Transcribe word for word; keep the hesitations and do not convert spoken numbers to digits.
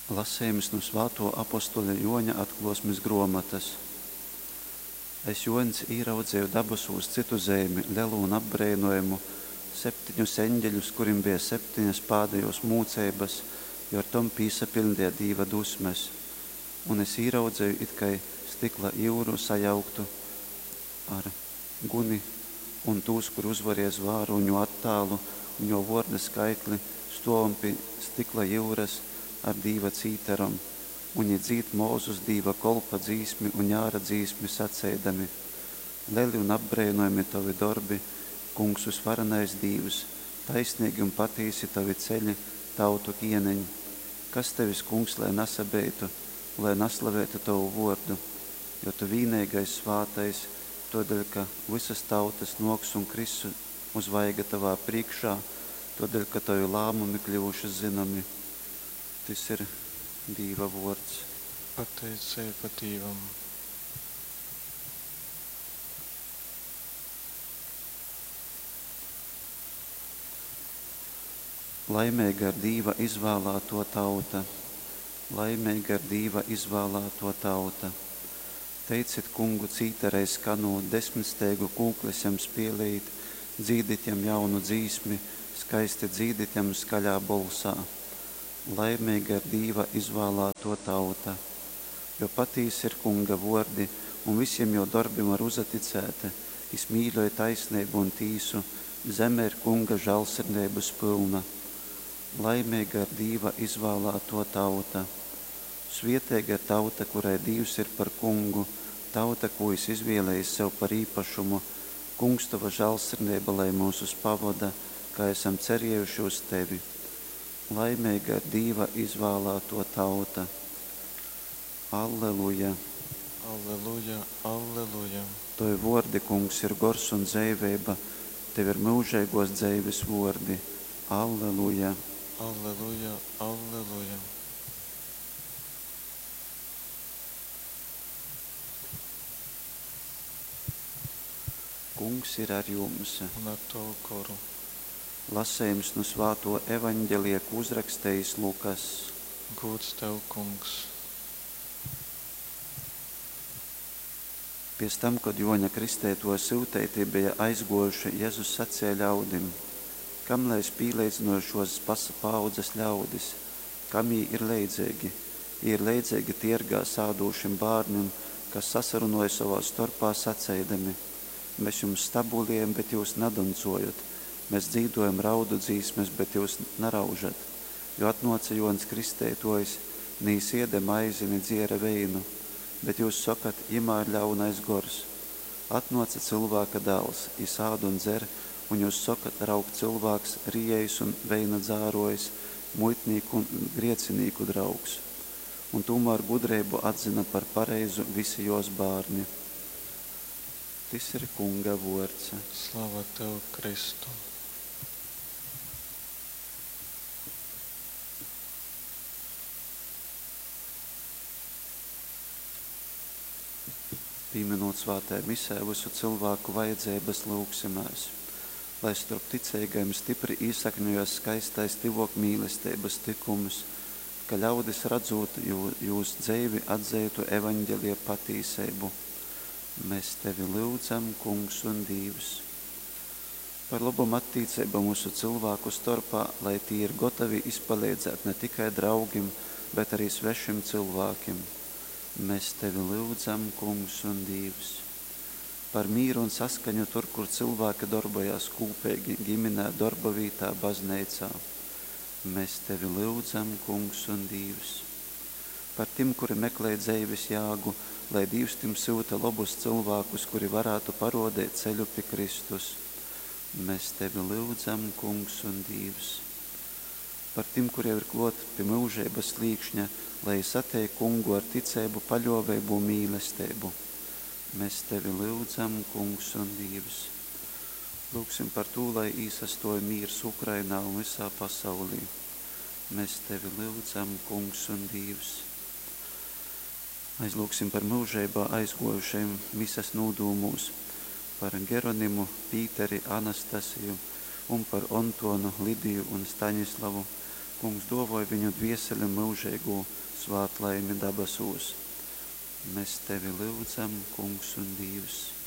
Lasējums no svāto apostoļa Joņa atklosmes gromatas. Es Joņs īraudzēju dabasūs citu zemi, lielu un apbrēnojumu, septiņus eņģeļus, kurim bija septiņas pādējos mūcēbas, jo ar tom pīsapildīja Dīva dusmes. Un es īraudzēju it kai stikla jūru sajauktu ar guni, un tūs, kur uzvaries vāru un jo attālu, un jo vorda skaitli, stovam pie stikla jūras ar Dīva cītaram, un ja dzīt mūzus Dīva kolpa dzīsmi un jāra dzīsmi sacēdami. Leli un apbrēnojami tavi darbi, kungs visvarenais Dīvs, taisnīgi un patīsi tavi ceļi, tautu kieneņi. Kas tevis, kungs, lai nasabeitu, lai naslavētu tavu vordu, jo tu vīnīgais svātais, todēļ, ka visas tautas noks un krisu uzvaiga tavā priekšā, todēļ, ka tavi lāmumi kļuvuši zinami. Tas ir Dīva vārds. Pateicība Dīvam. Laimīga ir Dīva izvēlēto tauta. Laimīga ir Dīva izvēlēto tauta. Teicit kungu cīterei skanot, desmitsteigu kūklisam spielīt, dzīditjam jaunu dzīsmi, skaisti dzīditjam skaļā bolsā. Laimīga ir Dīva izvēlēto tauta, jo patīs ir kunga vordi, un visiem jo darbim var uzaticēta, es mīļoju taisnību un tīsu, zeme ir kunga žalsirdības pilna. Laimīga ir Dīva izvēlēto tauta. Svietēga ir tauta, kurai Dīvs ir par kungu, tauta, ko es izvēlējis sev par īpašumu, kungs tava žalsirdība, lai mūsus pavada, kā esam cerējuši uz tevi. Laimīga ir Dīva izvēlēto tauta. Alleluja! Alleluja, alleluja! Toji vordi, kungs, ir gors un dzeivēba, tev ir mūžēgos dzeivis vordi. Alleluja! Alleluja, alleluja! Kungs ir ar jums. Un ar tavu koru. Lasējums no svāto evaņģelija, ko uzrakstējis Lukas. Gods tev, kungs. Pēc tam, kad Joņa kristēto siltēti bija aizgojuši, Jēzus sacīja ļaudim, kam lai es pīlēdzinu šos paudzes ļaudis, kam jī ir leidzīgi. Jī ir leidzīgi tirgā sādūšiem bārniem, kas sasarunoja savā starpā sacēdami. Mēs jums stabulējam, bet jūs nedancojat. Mēs dzīdojam raudu dzīsmes, bet jūs neraužat. Jo atnoca Joņs kristētojs, nīs iede maizi, ni dziera veinu, bet jūs sakat, imā ir ļaunais gors. Atnoca cilvēka dēls, jis ād un dzer, un jūs sakat, raug cilvēks, rijējs un veina dzārojas, muitnīku un griecinīku draugs. Un tomēr gudrību atzina par pareizu visi jos bārni. Tas ir kunga vārds. Slava tev, Kristu! Pieminot svātē misē visu cilvēku vajadzības lūgsimēs, lai starp ticīgajiem stipri īsakņojas skaistais tivok mīlestības tikums, ka ļaudis redzot jūs dzeivi atzeitu evaņģelija patīseibu. Mēs tevi lūdzam, kungs un Dīvs. Par labam attīcību mūsu cilvēku starpā, lai tie ir gatavi izpalīdzēt ne tikai draugim, bet arī svešim cilvēkiem. Mēs tevi lūdzam, kungs un Dīvs. Par mīru un saskaņu tur, kur cilvēki darbojās kūpīgi, ģimenē, darba vietā, baznīcā. Mēs tevi lūdzam, kungs un Dīvs. Par tiem, kuri meklē dzeivis jāgu, lai Dievs tiem sūta labus cilvēkus, kuri varētu parodēt ceļu pie Kristus. Mēs tevi lūdzam, kungs un Dievs. Par tiem, kuriem ir klot pie mūžības slīkšņa, lai satēj kungu ar ticēbu, paļovēbu un mīlestību. Mēs tevi lūdzam, kungs un Dievs. Lūksim par to, lai īsastoja mīrs Ukrainā un visā pasaulī. Mēs tevi lūdzam, kungs un Dievs. Aizlūksim par mūžībā aizgojušiem misas nūdūmūs, par Geronimu, Pīteri, Anastasiju un par Antonu, Lidiju un Staņislavu, Kungs dovoj viņu dvieseli mūžīgu svētlaimi dabasūs. Mēs tevi lūdzam, Kungs un Dievs.